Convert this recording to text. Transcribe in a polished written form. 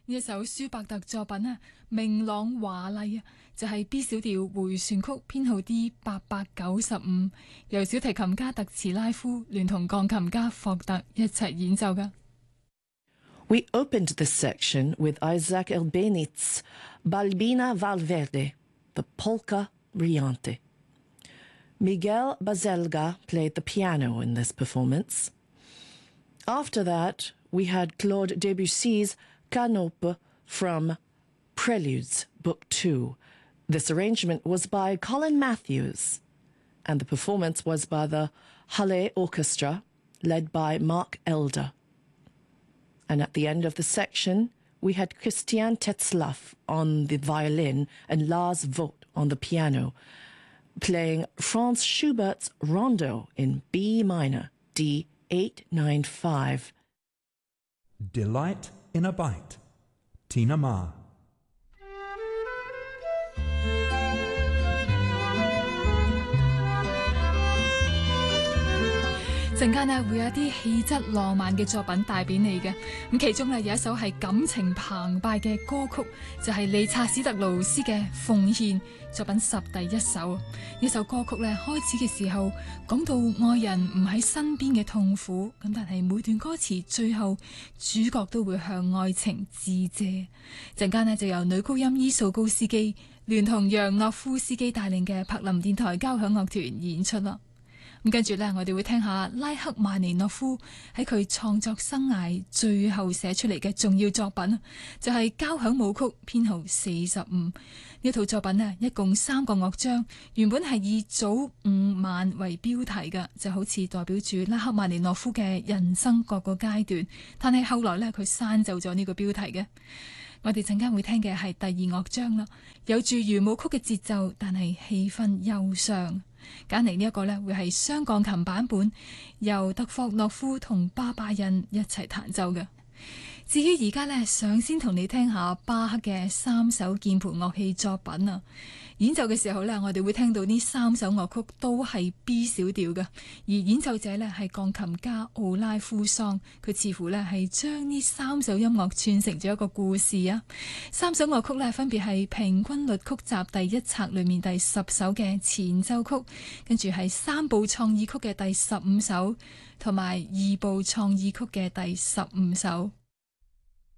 呢一首舒伯特作品啊，明朗華麗啊，就係 B 小調回旋曲編號 D895，由小提琴家特茨拉夫聯同鋼琴家霍特一齊演奏㗎。 We opened this section with Isaac Albeniz, Balbina Valverde, the Polka Riante. Miguel Baselga played the piano in this performance. After that, we had Claude Debussy's Canope from Preludes, Book 2. This arrangement was by Colin Matthews, and the performance was by the Halle Orchestra, led by Mark Elder. And at the end of the section, we had Christian Tetzlaff on the violin and Lars Vogt on the piano, playing Franz Schubert's Rondo in B minor, D895. Delight in a Bite, Tina Ma. 陣間呢會有一啲氣質浪漫嘅作品帶俾你嘅，咁其中呢有一首係感情澎湃嘅歌曲，就係理查史特勞斯嘅《奉獻》作品10第一首。呢首歌曲呢開始嘅時候講到愛人唔喺身邊嘅痛苦，咁但係每段歌詞最後主角都會向愛情致謝。陣間呢就由女高音伊素高斯基聯同楊諾夫斯基帶領嘅柏林電台交響樂團演出啦。咁跟住呢，我哋會聽下拉赫曼尼諾夫喺佢創作生涯最後寫出嚟嘅重要作品，就係交響舞曲編號45。呢套作品呢，一共3個樂章，原本係以早午晚為標題嘅，就好似代表住拉赫曼尼諾夫嘅人生各個階段。但係後來呢，佢刪走咗呢個標題嘅。我哋陣間會聽嘅係第2樂章啦，有住圓舞曲嘅節奏，但係氣氛憂傷。揀嚟呢一個呢，會係雙鋼琴版本，由德霍諾夫同巴巴恩一齊彈奏嘅。至於而家呢，想先同你聽下巴赫嘅3首鍵盤樂器作品啊。演奏嘅時候呢，我哋會聽到呢3首樂曲都係 B 小調嘅，而演奏者呢係鋼琴家奧拉夫桑，佢似乎呢係將呢3首音樂串成咗一個故事啊。3首樂曲呢分別係平均律曲集第1冊裏面第10首嘅前奏曲，跟住係3部創意曲嘅第15首，同埋2部創意曲嘅第15首。